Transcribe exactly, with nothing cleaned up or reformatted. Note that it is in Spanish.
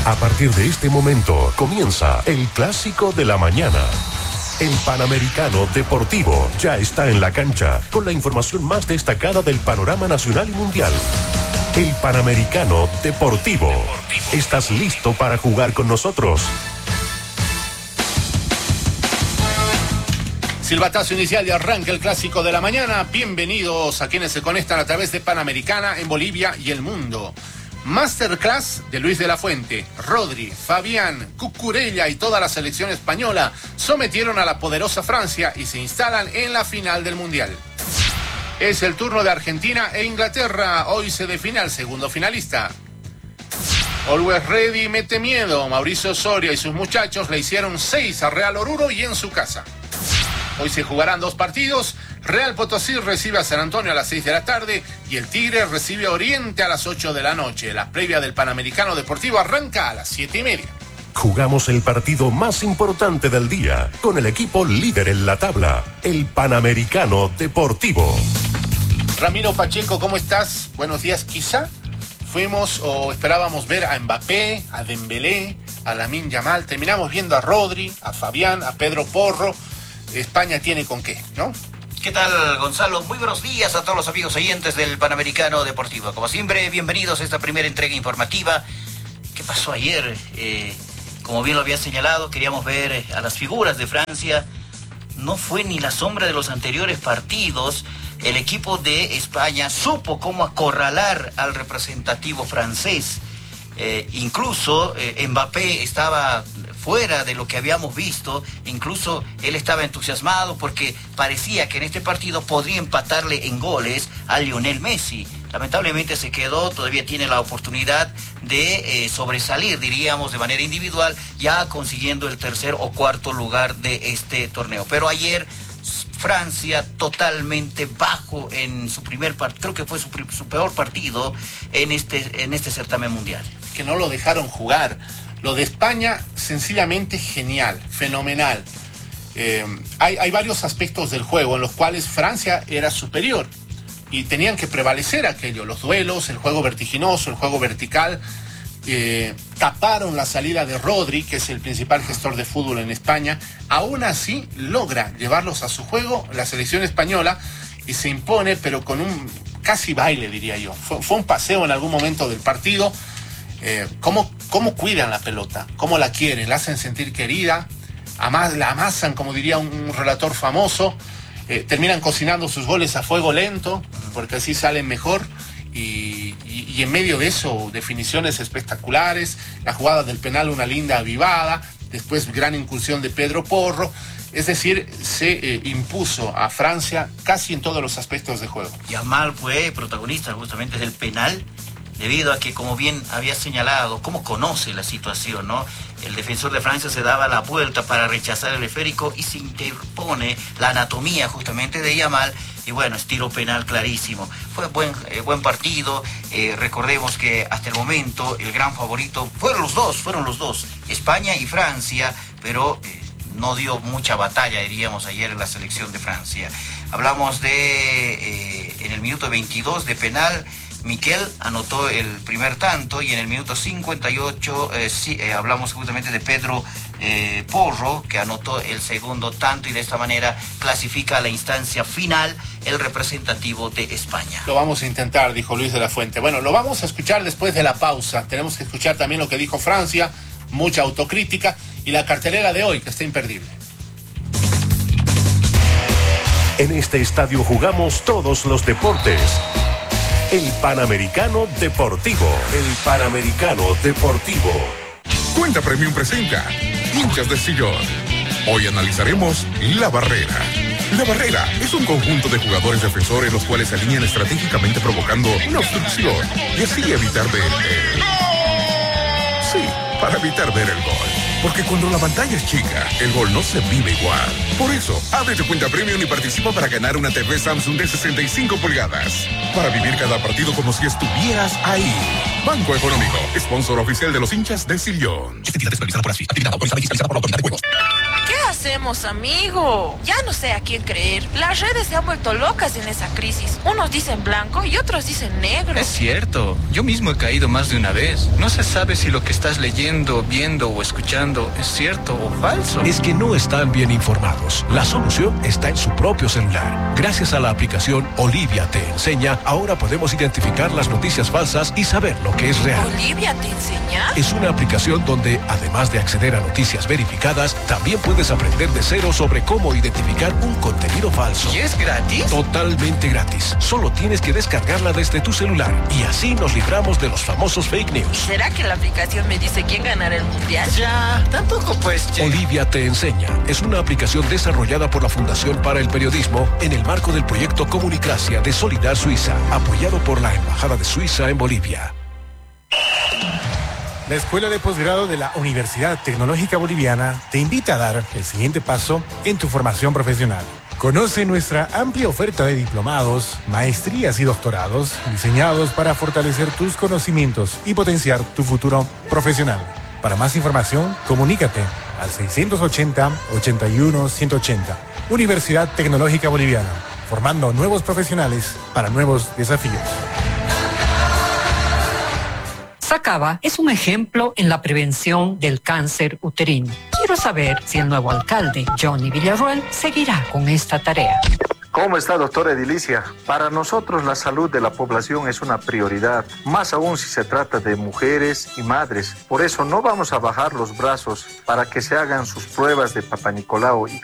A partir de este momento comienza el Clásico de la Mañana. El Panamericano Deportivo ya está en la cancha con la información más destacada del panorama nacional y mundial. El Panamericano Deportivo. ¿Estás listo para jugar con nosotros? Silbatazo inicial de arranque el Clásico de la Mañana. Bienvenidos a quienes se conectan a través de Panamericana en Bolivia y el mundo. Masterclass de Luis de la Fuente, Rodri, Fabián, Cucurella y toda la selección española sometieron a la poderosa Francia y se instalan en la final del Mundial. Es el turno de Argentina e Inglaterra. Hoy se define al segundo finalista. Always Ready mete miedo. Mauricio Soria y sus muchachos le hicieron seis a Real Oruro y en su casa. Hoy se jugarán dos partidos. Real Potosí recibe a San Antonio a las seis de la tarde y el Tigre recibe a Oriente a las ocho de la noche. La previa del Panamericano Deportivo arranca a las siete y media. Jugamos el partido más importante del día con el equipo líder en la tabla, el Panamericano Deportivo. Ramiro Pacheco, ¿cómo estás? Buenos días. Quizá fuimos o esperábamos ver a Mbappé, a Dembélé, a Lamine Yamal. Terminamos viendo a Rodri, a Fabián, a Pedro Porro. España tiene con qué, ¿no? ¿Qué tal, Gonzalo? Muy buenos días a todos los amigos oyentes del Panamericano Deportivo. Como siempre, bienvenidos a esta primera entrega informativa. ¿Qué pasó ayer? Eh, como bien lo había señalado, queríamos ver a las figuras de Francia. No fue ni la sombra de los anteriores partidos. El equipo de España supo cómo acorralar al representativo francés. Eh, incluso eh, Mbappé estaba fuera de lo que habíamos visto, incluso él estaba entusiasmado porque parecía que en este partido podría empatarle en goles a Lionel Messi. Lamentablemente se quedó, todavía tiene la oportunidad de eh, sobresalir, diríamos, de manera individual, ya consiguiendo el tercer o cuarto lugar de este torneo. Pero ayer Francia totalmente bajo en su primer partido, creo que fue su, su peor partido en este, en este certamen mundial. Que no lo dejaron jugar. Lo de España, sencillamente genial, fenomenal. Eh, hay, hay varios aspectos del juego en los cuales Francia era superior y tenían que prevalecer aquello, los duelos, el juego vertiginoso, el juego vertical. Eh, taparon la salida de Rodri, que es el principal gestor de fútbol en España. Aún así logra llevarlos a su juego la selección española y se impone, pero con un casi baile, diría yo. Fue, fue un paseo en algún momento del partido. Eh, cómo, cómo cuidan la pelota, cómo la quieren, la hacen sentir querida, amas, la amasan, como diría un, un relator famoso, eh, terminan cocinando sus goles a fuego lento, porque así salen mejor, y, y, y en medio de eso, definiciones espectaculares, la jugada del penal, una linda avivada, después gran incursión de Pedro Porro, es decir, se eh, impuso a Francia casi en todos los aspectos de juego. Yamal fue protagonista justamente del penal, debido a que, como bien había señalado, cómo conoce la situación, ¿no? El defensor de Francia se daba la vuelta para rechazar el esférico y se interpone la anatomía justamente de Yamal y bueno, es tiro penal clarísimo. Fue buen, eh, buen partido, eh, recordemos que hasta el momento el gran favorito fueron los dos, fueron los dos, España y Francia, pero eh, no dio mucha batalla, diríamos, ayer en la selección de Francia. Hablamos de, eh, en el minuto veintidós de penal, Miquel anotó el primer tanto y en el minuto cincuenta y ocho eh, sí, eh, hablamos justamente de Pedro eh, Porro, que anotó el segundo tanto y de esta manera clasifica a la instancia final el representativo de España. Lo vamos a intentar, dijo Luis de la Fuente. Bueno, lo vamos a escuchar después de la pausa. Tenemos que escuchar también lo que dijo Francia, mucha autocrítica y la cartelera de hoy, que está imperdible. En este estadio jugamos todos los deportes. El Panamericano Deportivo. El Panamericano Deportivo. Cuenta Premium presenta Hinchas de Sillón. Hoy analizaremos La Barrera. La Barrera es un conjunto de jugadores defensores los cuales se alinean estratégicamente provocando una obstrucción y así evitar ver el... Sí, para evitar ver el gol. Porque cuando la pantalla es chica, el gol no se vive igual. Por eso, abre tu cuenta Premium y participa para ganar una T V Samsung de sesenta y cinco pulgadas. Para vivir cada partido como si estuvieras ahí. Banco Económico, sponsor oficial de los hinchas de Sillón. Esta entidad es supervisada por ASFI, actividad autorizada y fiscalizada por la Autoridad de Juegos. ¿Qué hacemos, amigo? Ya no sé a quién creer. Las redes se han vuelto locas en esa crisis. Unos dicen blanco y otros dicen negro. Es cierto. Yo mismo he caído más de una vez. No se sabe si lo que estás leyendo, viendo o escuchando es cierto o falso. Es que no están bien informados. La solución está en su propio celular. Gracias a la aplicación Olivia Te Enseña, ahora podemos identificar las noticias falsas y saber lo que es real. ¿Olivia Te Enseña? Es una aplicación donde, además de acceder a noticias verificadas, también puedes aprender de cero sobre cómo identificar un contenido falso. ¿Y es gratis? Totalmente gratis. Solo tienes que descargarla desde tu celular y así nos libramos de los famosos fake news. ¿Será que la aplicación me dice quién ganará el mundial? Ya, tampoco pues, che. Olivia Te Enseña es una aplicación desarrollada por la Fundación para el Periodismo en el marco del proyecto Comunicracia de Solidar Suiza, apoyado por la Embajada de Suiza en Bolivia. La Escuela de Posgrado de la Universidad Tecnológica Boliviana te invita a dar el siguiente paso en tu formación profesional. Conoce nuestra amplia oferta de diplomados, maestrías y doctorados diseñados para fortalecer tus conocimientos y potenciar tu futuro profesional. Para más información, comunícate al seiscientos ochenta, ochenta y uno, ciento ochenta. Universidad Tecnológica Boliviana, formando nuevos profesionales para nuevos desafíos. Sacaba es un ejemplo en la prevención del cáncer uterino. Quiero saber si el nuevo alcalde, Johnny Villarroel, seguirá con esta tarea. ¿Cómo está, doctora Edilicia? Para nosotros la salud de la población es una prioridad, más aún si se trata de mujeres y madres. Por eso no vamos a bajar los brazos para que se hagan sus pruebas de Papá Nicolau y